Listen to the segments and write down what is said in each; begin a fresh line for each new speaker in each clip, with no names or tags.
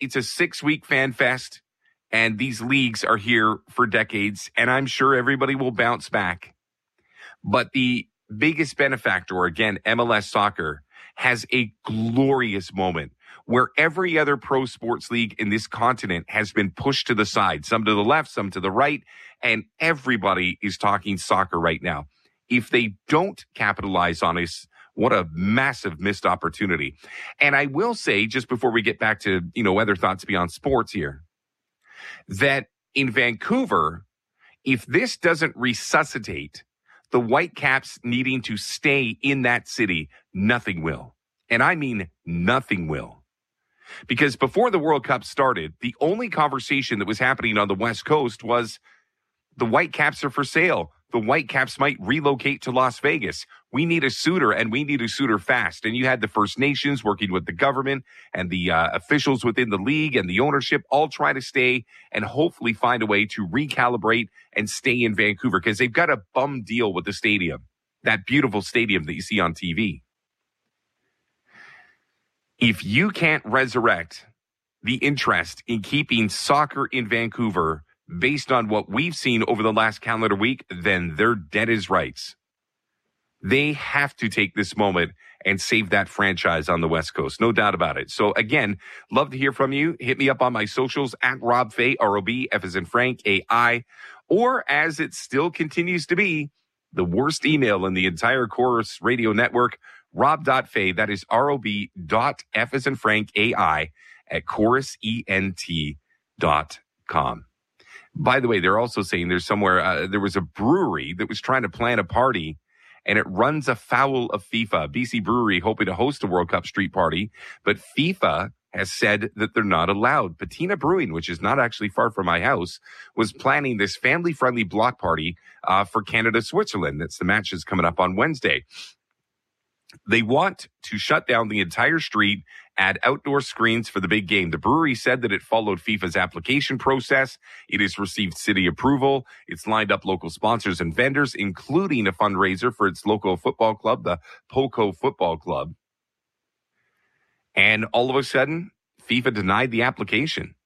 it's a 6-week fan fest, and these leagues are here for decades, and I'm sure everybody will bounce back. But the biggest benefactor, again, MLS Soccer, has a glorious moment where every other pro sports league in this continent has been pushed to the side, some to the left, some to the right, and everybody is talking soccer right now. If they don't capitalize on this, what a massive missed opportunity. And I will say, just before we get back to, other thoughts beyond sports here, that in Vancouver, if this doesn't resuscitate the Whitecaps needing to stay in that city, nothing will. And I mean nothing will. Because before the World Cup started, the only conversation that was happening on the West Coast was the Whitecaps are for sale. The Whitecaps might relocate to Las Vegas. We need a suitor, and we need a suitor fast. And you had the First Nations working with the government and the officials within the league and the ownership all try to stay and hopefully find a way to recalibrate and stay in Vancouver because they've got a bum deal with the stadium, that beautiful stadium that you see on TV. If you can't resurrect the interest in keeping soccer in Vancouver based on what we've seen over the last calendar week, then they're dead as rights. They have to take this moment and save that franchise on the West Coast. No doubt about it. So again, love to hear from you. Hit me up on my socials at Rob Fay, R-O-B, F as in Frank, A-I, or as it still continues to be, the worst email in the entire Chorus Radio Network, rob.fay, that is R-O-B.F as in Frank, A-I, at chorusent.com. By the way, they're also saying there's somewhere, there was a brewery that was trying to plan a party, and it runs afoul of FIFA. BC Brewery hoping to host a World Cup street party, but FIFA has said that they're not allowed. Patina Brewing, which is not actually far from my house, was planning this family-friendly block party for Canada-Switzerland. That's the match that's coming up on Wednesday. They want to shut down the entire street, add outdoor screens for the big game. The brewery said that it followed FIFA's application process. It has received city approval. It's lined up local sponsors and vendors, including a fundraiser for its local football club, the Poco Football Club. And all of a sudden, FIFA denied the application.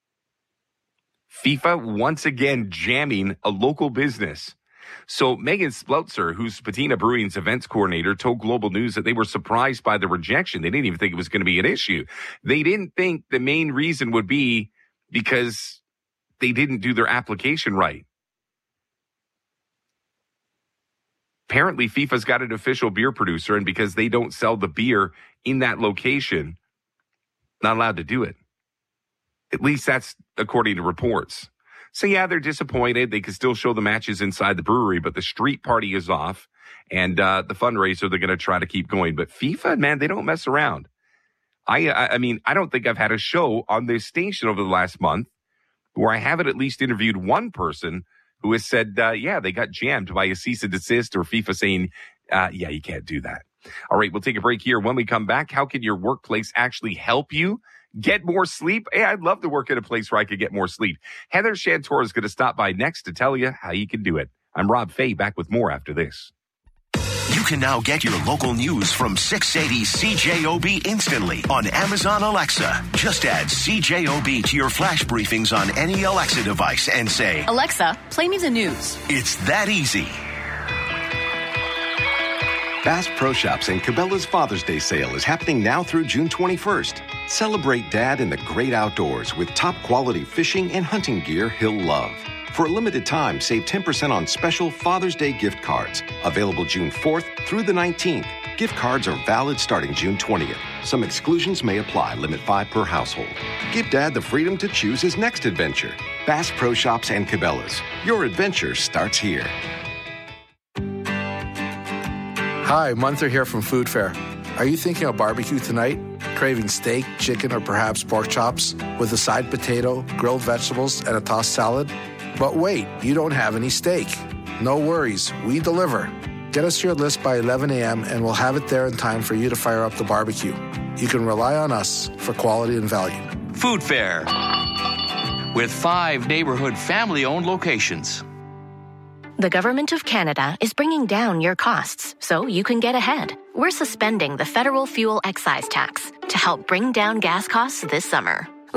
FIFA once again jamming a local business. So Megan Sploutzer, who's Patina Brewing's events coordinator, told Global News that they were surprised by the rejection. They didn't even think it was going to be an issue. They didn't think the main reason would be because they didn't do their application right. Apparently, FIFA's got an official beer producer, and because they don't sell the beer in that location, not allowed to do it. At least that's according to reports. So, yeah, they're disappointed. They can still show the matches inside the brewery, but the street party is off. And the fundraiser, they're going to try to keep going. But FIFA, man, they don't mess around. I mean, I don't think I've had a show on this station over the last month where I haven't at least interviewed one person who has said, yeah, they got jammed by a cease and desist or FIFA saying, yeah, you can't do that. All right, we'll take a break here. When we come back, how can your workplace actually help you get more sleep? Hey, I'd love to work at a place where I could get more sleep. Heather Chantor is going to stop by next to tell you how you can do it. I'm Rob Fay, back with more after this.
You can now get your local news from 680 CJOB instantly on Amazon Alexa. Just add CJOB to your flash briefings on any Alexa device and say,
Alexa, play me the news.
It's that easy.
Bass Pro Shops and Cabela's Father's Day sale is happening now through June 21st. Celebrate Dad in the great outdoors with top-quality fishing and hunting gear he'll love. For a limited time, save 10% on special Father's Day gift cards. Available June 4th through the 19th. Gift cards are valid starting June 20th. Some exclusions may apply. Limit 5 per household. Give Dad the freedom to choose his next adventure. Bass Pro Shops and Cabela's. Your adventure starts here.
Hi, Munther here from Food Fair. Are you thinking of barbecue tonight? Craving steak, chicken, or perhaps pork chops with a side potato, grilled vegetables, and a tossed salad? But wait, you don't have any steak. No worries, we deliver. Get us your list by 11 a.m. and we'll have it there in time for you to fire up the barbecue. You can rely on us for quality and value.
Food Fair, with 5 neighborhood family-owned locations.
The Government of Canada is bringing down your costs so you can get ahead. We're suspending the federal fuel excise tax to help bring down gas costs this summer.